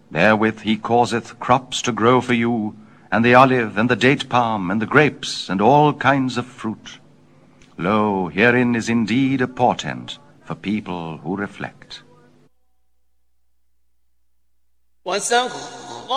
Therewith he causeth crops to grow for you, and the olive, and the date palm, and the grapes, and all kinds of fruit. Lo, herein is indeed a portent for people who reflect. وسخر